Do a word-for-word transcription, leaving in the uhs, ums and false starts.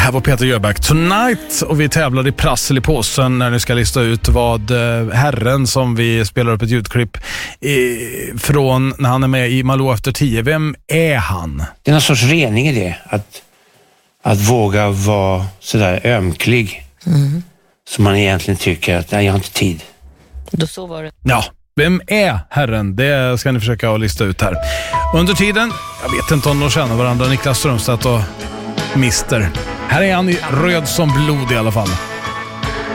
här var Peter Jöback Tonight och vi tävlar i prassel i påsen när ni ska lista ut vad herren som vi spelar upp ett ljudklipp från när han är med i Malou efter tio. Vem är han? Det är någon sorts rening i det. Att, att våga vara sådär ömklig. Mm. Som man egentligen tycker att nej, jag har inte tid. Då så var det. Ja. Vem är herren? Det ska ni försöka att lista ut här. Under tiden, jag vet inte om de känner varandra, Niklas Strömstedt och Mister. Här är han i röd som blod i alla fall.